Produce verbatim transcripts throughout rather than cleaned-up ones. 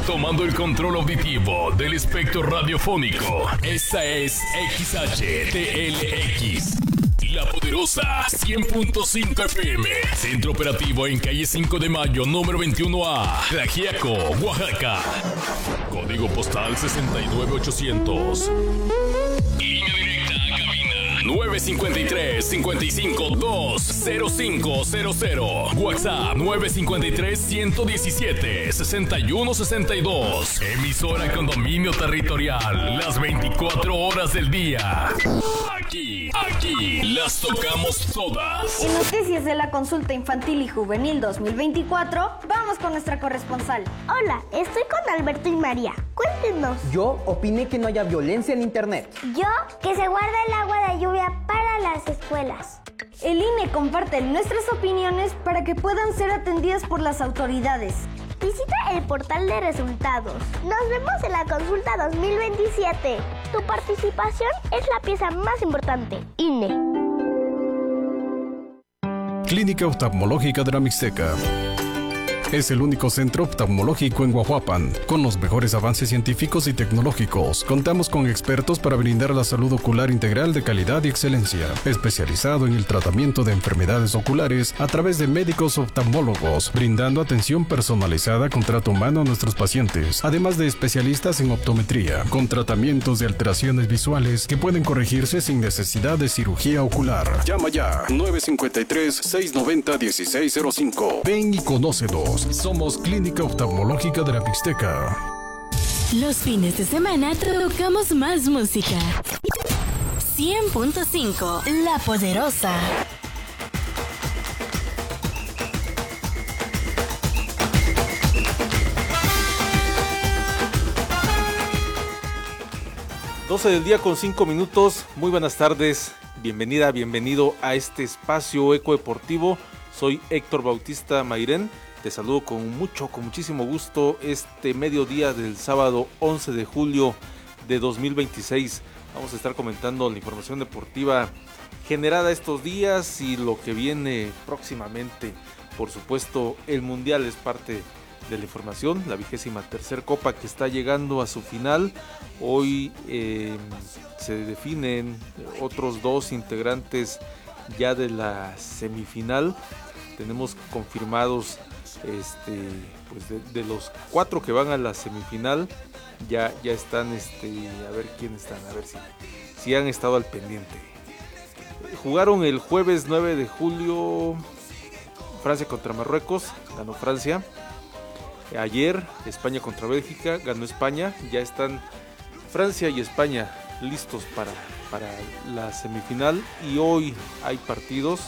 tomando el control auditivo del espectro radiofónico. Esta es X H T L X. La Poderosa cien punto cinco F M. Centro operativo en calle cinco de mayo, número veintiuno A, Tlaxiaco, Oaxaca. Código postal sesenta y nueve ochocientos. Línea directa a cabina nueve cinco tres, cinco cinco dos, cero cinco cero cero. WhatsApp nueve cinco tres, uno uno siete, seis uno seis dos. Emisora con dominio territorial las veinticuatro horas del día. Aquí, aquí las tocamos todas. En noticias de la consulta infantil y juvenil dos mil veinticuatro, vamos con nuestra corresponsal. Hola, estoy con Alberto y María. Cuéntenos. Yo opiné que no haya violencia en internet. Yo, que se guarda el agua de lluvia para las escuelas. El I N E comparte nuestras opiniones para que puedan ser atendidas por las autoridades. Visita el portal de resultados. Nos vemos en la consulta dos mil veintisiete. Tu participación es la pieza más importante. I N E. Clínica Oftalmológica de la Mixteca. Es el único centro oftalmológico en Guajuapan, con los mejores avances científicos y tecnológicos. Contamos con expertos para brindar la salud ocular integral de calidad y excelencia, especializado en el tratamiento de enfermedades oculares a través de médicos oftalmólogos, brindando atención personalizada con trato humano a nuestros pacientes, además de especialistas en optometría, con tratamientos de alteraciones visuales que pueden corregirse sin necesidad de cirugía ocular. Llama ya, nueve cinco tres, seis nueve cero, uno seis cero cinco. Ven y conócenos. Somos Clínica Oftalmológica de la Mixteca. Los fines de semana tocamos más música. cien punto cinco, La Poderosa. doce del día con cinco minutos. Muy buenas tardes. Bienvenida, bienvenido a este espacio Eco Deportivo. Soy Héctor Bautista Mairén. Te saludo con mucho, con muchísimo gusto este mediodía del sábado once de julio de dos mil veintiséis. Vamos a estar comentando la información deportiva generada estos días y lo que viene próximamente. Por supuesto, el Mundial es parte de la información, la vigésima tercer Copa que está llegando a su final. Hoy eh, se definen otros dos integrantes ya de la semifinal. Tenemos confirmados este pues de, de los cuatro que van a la semifinal, ya, ya están este a ver quiénes están, a ver si, si han estado al pendiente. Jugaron el jueves nueve de julio Francia contra Marruecos, ganó Francia. Ayer España contra Bélgica, ganó España. Ya están Francia y España listos para, para la semifinal, y hoy hay partidos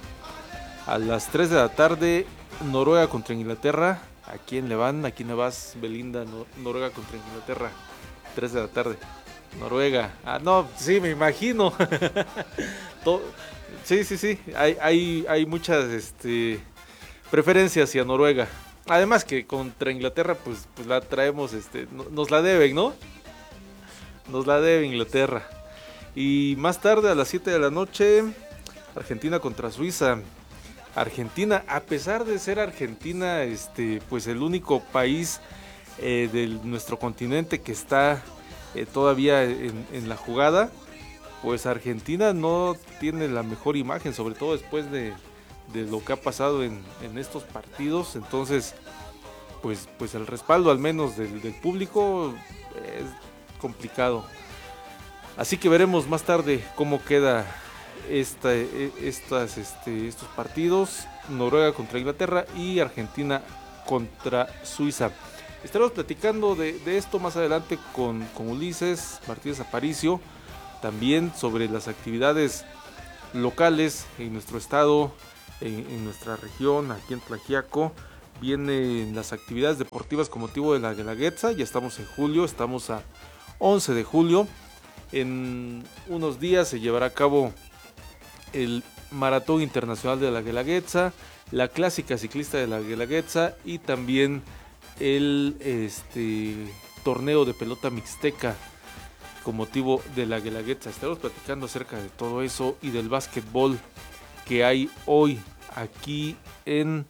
a las tres de la tarde. Noruega contra Inglaterra. ¿A quién le van? ¿A quién le vas, Belinda? No, Noruega contra Inglaterra, tres de la tarde. Noruega. Ah, no, sí, me imagino. Todo, sí, sí, sí. Hay, hay, hay muchas este, preferencias hacia Noruega. Además que contra Inglaterra, pues, pues la traemos, este, nos la deben, ¿no? Nos la debe Inglaterra. Y más tarde, a las siete de la noche, Argentina contra Suiza. Argentina, a pesar de ser Argentina, este, pues el único país eh, de nuestro continente que está eh, todavía en, en la jugada, pues Argentina no tiene la mejor imagen, sobre todo después de, de lo que ha pasado en, en estos partidos. Entonces, pues, pues el respaldo al menos del, del público es complicado. Así que veremos más tarde cómo queda Esta, estas, este, estos partidos. Noruega contra Inglaterra y Argentina contra Suiza. Estaremos platicando de, de esto más adelante con, con Ulises Martínez Aparicio, también sobre las actividades locales en nuestro estado, en, en nuestra región, aquí en Tlaxiaco. Vienen las actividades deportivas con motivo de la Guelaguetza. Ya estamos en julio, estamos a once de julio. En unos días se llevará a cabo el Maratón Internacional de la Guelaguetza, la Clásica Ciclista de la Guelaguetza y también el este, torneo de pelota mixteca con motivo de la Guelaguetza. Estaremos platicando acerca de todo eso y del básquetbol que hay hoy aquí en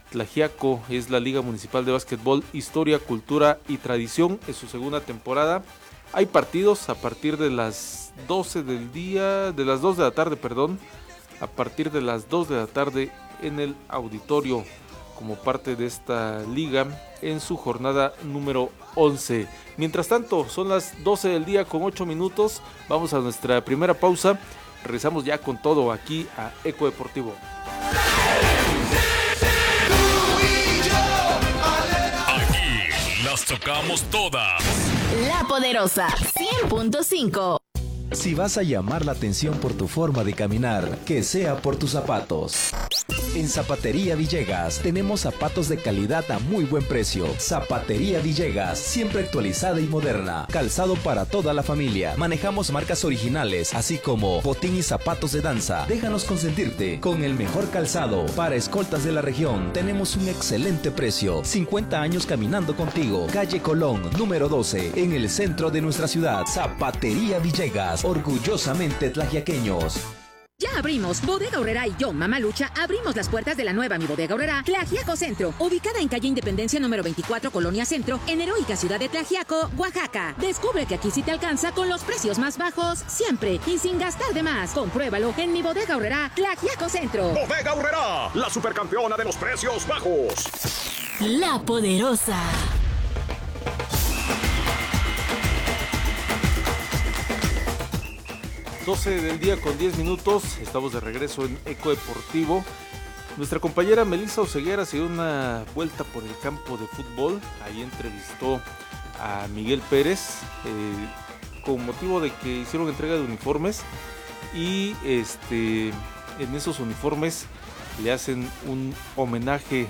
Tlaxiaco es la Liga Municipal de Básquetbol Historia, Cultura y Tradición en su segunda temporada. Hay partidos a partir de las doce del día, de las dos de la tarde, perdón, a partir de las dos de la tarde en el auditorio como parte de esta liga en su jornada número once. Mientras tanto, son las doce del día con ocho minutos. Vamos a nuestra primera pausa. Regresamos ya con todo aquí a Eco Deportivo. Aquí las tocamos todas. La Poderosa cien punto cinco. Si vas a llamar la atención por tu forma de caminar, que sea por tus zapatos. En Zapatería Villegas tenemos zapatos de calidad a muy buen precio. Zapatería Villegas, siempre actualizada y moderna. Calzado para toda la familia. Manejamos marcas originales, así como botín y zapatos de danza. Déjanos consentirte con el mejor calzado. Para escoltas de la región, tenemos un excelente precio. cincuenta años caminando contigo. Calle Colón, número doce, en el centro de nuestra ciudad. Zapatería Villegas, orgullosamente tlaxiaqueños. Ya abrimos. Bodega Aurrera y yo, Mamá Lucha, abrimos las puertas de la nueva Mi Bodega Aurrera, Tlaxiaco Centro, ubicada en calle Independencia número veinticuatro, Colonia Centro, en heroica ciudad de Tlaxiaco, Oaxaca. Descubre que aquí sí te alcanza con los precios más bajos, siempre y sin gastar de más. Compruébalo en Mi Bodega Aurrera, Tlaxiaco Centro. Bodega Aurrera, la supercampeona de los precios bajos. La Poderosa. doce del día con diez minutos, estamos de regreso en Eco Deportivo. Nuestra compañera Melissa Oseguera se dio una vuelta por el campo de fútbol, ahí entrevistó a Miguel Pérez eh, con motivo de que hicieron entrega de uniformes y este, en esos uniformes le hacen un homenaje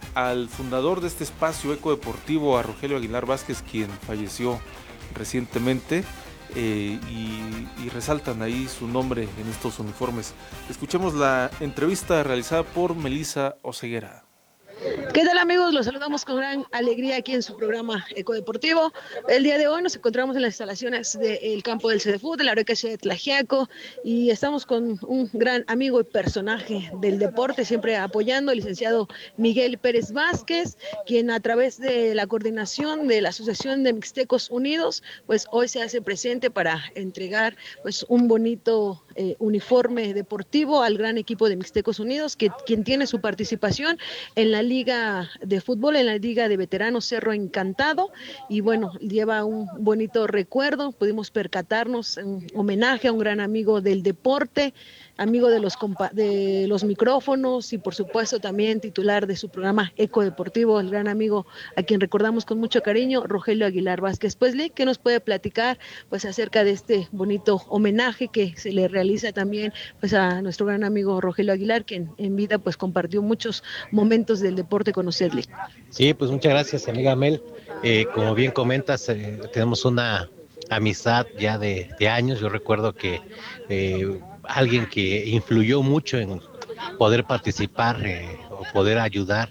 al fundador de este espacio Eco Deportivo, a Rogelio Aguilar Vázquez, quien falleció recientemente. Eh, y, y resaltan ahí su nombre en estos uniformes. Escuchemos la entrevista realizada por Melissa Oseguera. ¿Qué tal, amigos? Los saludamos con gran alegría aquí en su programa Eco Deportivo. El día de hoy nos encontramos en las instalaciones del campo del C D F U T, de la heroica ciudad de Tlaxiaco, y estamos con un gran amigo y personaje del deporte, siempre apoyando, el licenciado Miguel Pérez Vázquez, quien a través de la coordinación de la Asociación de Mixtecos Unidos, pues hoy se hace presente para entregar pues un bonito eh, uniforme deportivo al gran equipo de Mixtecos Unidos, que quien tiene su participación en la Liga de Fútbol, en la Liga de Veteranos Cerro Encantado, y bueno, lleva un bonito recuerdo. Pudimos percatarnos en homenaje a un gran amigo del deporte, amigo de los compa- de los micrófonos y por supuesto también titular de su programa Eco Deportivo, el gran amigo a quien recordamos con mucho cariño, Rogelio Aguilar Vázquez. Pues, Lee, ¿qué nos puede platicar pues acerca de este bonito homenaje que se le realiza también pues a nuestro gran amigo Rogelio Aguilar, quien en vida pues compartió muchos momentos del deporte con usted, Lee? Sí, pues muchas gracias, amiga Mel. Eh, como bien comentas, eh, tenemos una amistad ya de, de años. Yo recuerdo que eh, alguien que influyó mucho en poder participar eh, o poder ayudar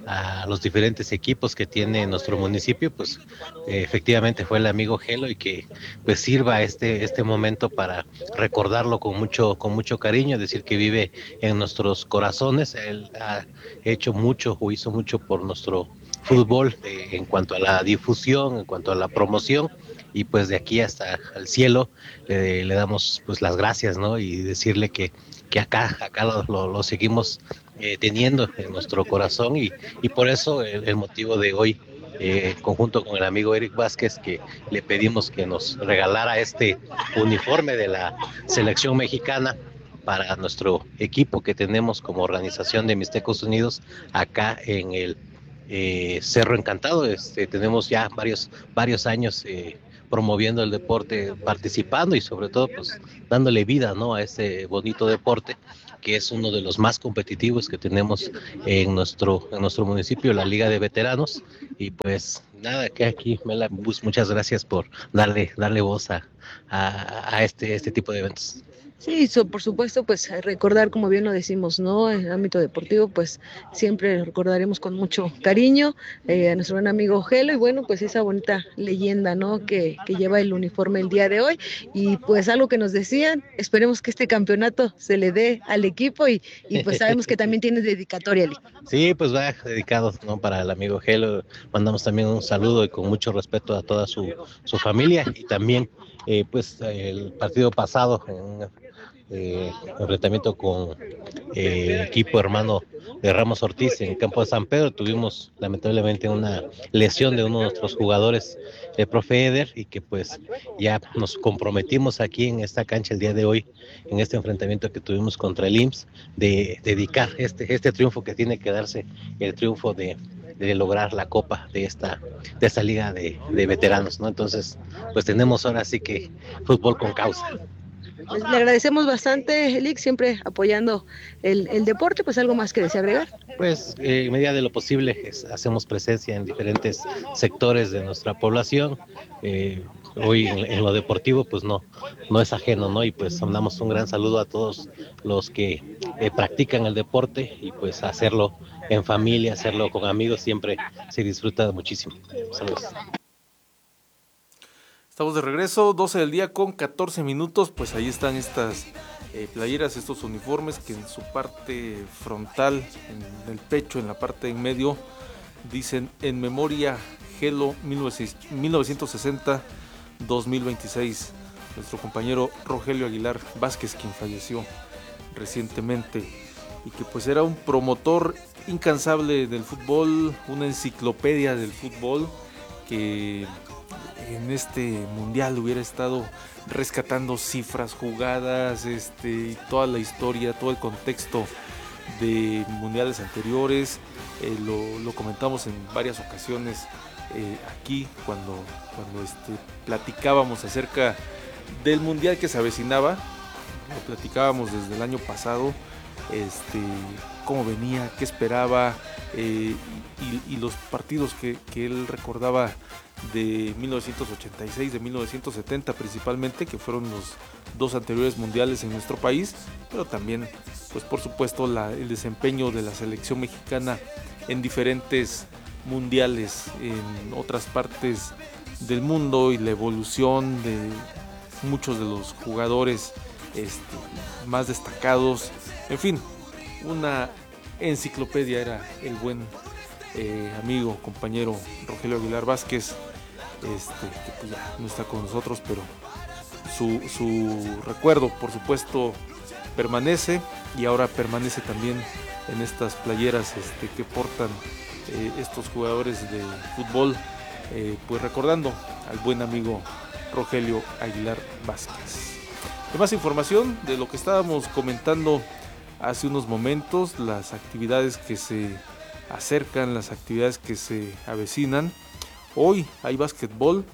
a los diferentes equipos que tiene nuestro municipio, pues eh, efectivamente fue el amigo Gelo, y que pues sirva este este momento para recordarlo con mucho con mucho cariño, decir que vive en nuestros corazones. Él ha hecho mucho o hizo mucho por nuestro fútbol eh, en cuanto a la difusión, en cuanto a la promoción, y pues de aquí hasta el cielo eh, le damos pues las gracias, ¿no? Y decirle que, que acá, acá lo, lo, lo seguimos eh, teniendo en nuestro corazón, y, y por eso el, el motivo de hoy, eh, conjunto con el amigo Eric Vázquez, que le pedimos que nos regalara este uniforme de la selección mexicana para nuestro equipo que tenemos como organización de Mixtecos Unidos acá en el eh, Cerro Encantado. Este, tenemos ya varios, varios años eh, promoviendo el deporte, participando y sobre todo pues dándole vida, ¿no?, a este bonito deporte que es uno de los más competitivos que tenemos en nuestro en nuestro municipio, la Liga de Veteranos. Y pues nada, que aquí, Mela, muchas gracias por darle darle voz a, a, a este este tipo de eventos. Sí, so, por supuesto, pues recordar, como bien lo decimos, ¿no? En el ámbito deportivo, pues siempre recordaremos con mucho cariño eh, a nuestro buen amigo Gelo y bueno, pues esa bonita leyenda, ¿no? Que, que lleva el uniforme el día de hoy y pues algo que nos decían, esperemos que este campeonato se le dé al equipo y, y pues sabemos que también tiene dedicatoria, Eli. Sí, pues va dedicado, ¿no? Para el amigo Gelo, mandamos también un saludo y con mucho respeto a toda su, su familia y también eh, pues el partido pasado en Eh, enfrentamiento con eh, el equipo hermano de Ramos Ortiz en el campo de San Pedro. Tuvimos lamentablemente una lesión de uno de nuestros jugadores, el profe Eder, y que pues ya nos comprometimos aquí en esta cancha el día de hoy, en este enfrentamiento que tuvimos contra el I M S S, de dedicar este, este triunfo que tiene que darse, el triunfo de, de lograr la copa de esta, de esta liga de, de veteranos, ¿no? Entonces, pues tenemos ahora sí que fútbol con causa. Pues le agradecemos bastante, Elic, siempre apoyando el, el deporte, pues algo más que desea agregar. Pues eh, en medida de lo posible es, hacemos presencia en diferentes sectores de nuestra población. Eh, hoy en, en lo deportivo pues no, no es ajeno, ¿no? Y pues mandamos un gran saludo a todos los que eh, practican el deporte y pues hacerlo en familia, hacerlo con amigos, siempre se disfruta muchísimo. Saludos. Estamos de regreso, doce del día con catorce minutos, pues ahí están estas eh, playeras, estos uniformes que en su parte frontal, en el pecho, en la parte en medio, dicen en memoria Gelo mil novecientos sesenta a dos mil veintiséis, nuestro compañero Rogelio Aguilar Vázquez, quien falleció recientemente y que pues era un promotor incansable del fútbol, una enciclopedia del fútbol que en este mundial hubiera estado rescatando cifras, jugadas, este, y toda la historia, todo el contexto de mundiales anteriores. Eh, lo, lo comentamos en varias ocasiones eh, aquí cuando, cuando este, platicábamos acerca del mundial que se avecinaba. Lo platicábamos desde el año pasado, este, cómo venía, qué esperaba eh, y, y los partidos que, que él recordaba de mil novecientos ochenta y seis, de mil novecientos setenta principalmente, que fueron los dos anteriores mundiales en nuestro país, pero también, pues por supuesto, la, el desempeño de la selección mexicana en diferentes mundiales en otras partes del mundo y la evolución de muchos de los jugadores este, más destacados. En fin, una enciclopedia era el buen eh, amigo, compañero Rogelio Aguilar Vázquez, este, que pues ya no está con nosotros, pero su, su recuerdo, por supuesto, permanece y ahora permanece también en estas playeras este, que portan eh, estos jugadores de fútbol, eh, pues recordando al buen amigo Rogelio Aguilar Vázquez. Y más información de lo que estábamos comentando hace unos momentos, las actividades que se acercan, las actividades que se avecinan. Hoy hay básquetbol,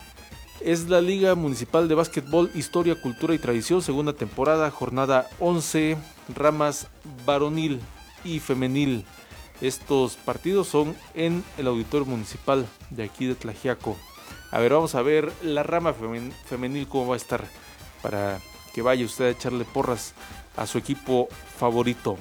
es la Liga Municipal de Básquetbol, Historia, Cultura y Tradición, segunda temporada, jornada once, ramas varonil y femenil. Estos partidos son en el Auditorio Municipal de aquí de Tlaxiaco. A ver, vamos a ver la rama femen- femenil cómo va a estar, para que vaya usted a echarle porras a su equipo favorito.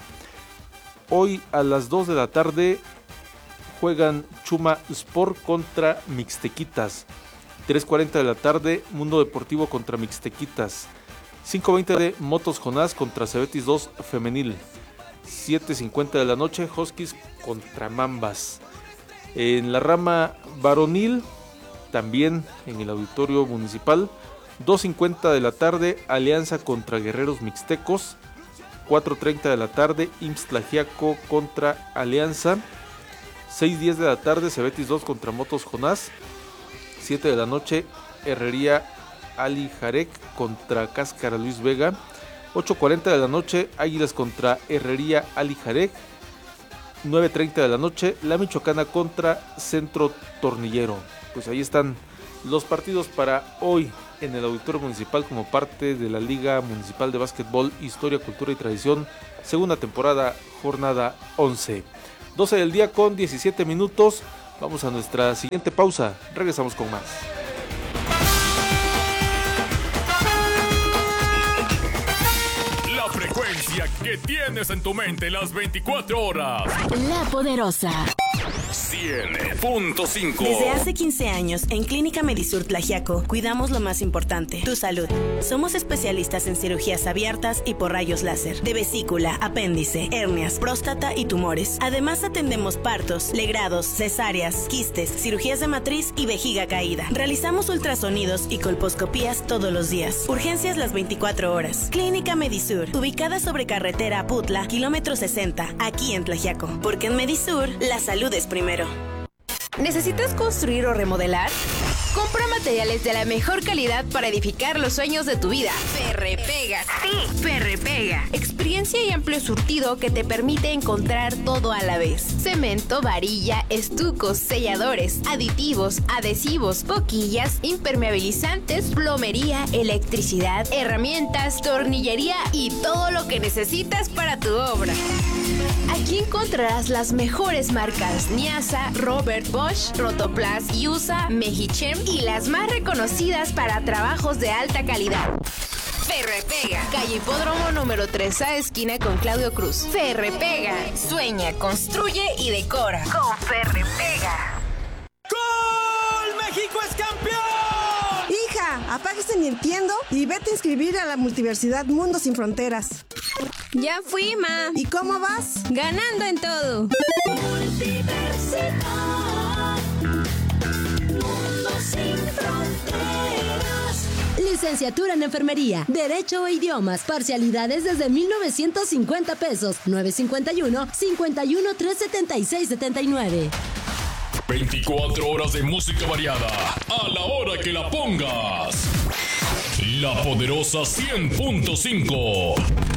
Hoy a las dos de la tarde juegan Chuma Sport contra Mixtequitas. tres cuarenta de la tarde, Mundo Deportivo contra Mixtequitas. cinco veinte de Motos Jonás contra Cebetis dos femenil. siete cincuenta de la noche, Huskies contra Mambas. En la rama varonil, también en el Auditorio Municipal, dos cincuenta de la tarde, Alianza contra Guerreros Mixtecos. cuatro treinta de la tarde, I M S S Tlaxiaco contra Alianza. seis diez de la tarde, Cebetis dos contra Motos Jonás. siete de la noche, Herrería Ali Jarek contra Cáscara Luis Vega. ocho cuarenta de la noche, Águilas contra Herrería Ali Jarek. nueve treinta de la noche, La Michoacana contra Centro Tornillero. Pues ahí están los partidos para hoy en el Auditorio Municipal como parte de la Liga Municipal de Básquetbol, Historia, Cultura y Tradición, segunda temporada, jornada once. doce del día con diecisiete minutos. Vamos a nuestra siguiente pausa. Regresamos con más. farmacia que tienes en tu mente las veinticuatro horas. La Poderosa. cien punto cinco. Desde hace quince años, en Clínica Medisur Tlaxiaco, cuidamos lo más importante, tu salud. Somos especialistas en cirugías abiertas y por rayos láser, de vesícula, apéndice, hernias, próstata y tumores. Además, atendemos partos, legrados, cesáreas, quistes, cirugías de matriz y vejiga caída. Realizamos ultrasonidos y colposcopías todos los días. Urgencias las veinticuatro horas. Clínica Medisur, ubicada sobre carretera Aputla, kilómetro sesenta, aquí en Tlaxiaco. Porque en Medisur, la salud es primero. ¿Necesitas construir o remodelar? Compra materiales de la mejor calidad para edificar los sueños de tu vida. Ferrepega. Sí, Ferrepega. Experiencia y amplio surtido que te permite encontrar todo a la vez. Cemento, varilla, estucos, selladores, aditivos, adhesivos, boquillas, impermeabilizantes, plomería, electricidad, herramientas, tornillería y todo lo que necesitas para tu obra. Aquí encontrarás las mejores marcas Niasa, Robert Bosch, Rotoplas, Yusa, Mejichem y las más reconocidas para trabajos de alta calidad. Ferrepega, calle Hipódromo número tres A, esquina con Claudio Cruz. Ferrepega, sueña, construye y decora con Ferrepega. ¡Gol! ¡México es campeón! Hija, apaga ese Nintendo y vete a inscribir a la Multiversidad Mundo Sin Fronteras. Ya fui, ma. ¿Y cómo vas? Ganando en todo. Multiversidad, Mundo Sin Fronteras. Licenciatura en Enfermería, Derecho e Idiomas, parcialidades desde mil novecientos cincuenta pesos, nueve cinco uno, cinco uno, tres siete seis, siete nueve. veinticuatro horas de música variada, a la hora que la pongas. La Poderosa cien punto cinco.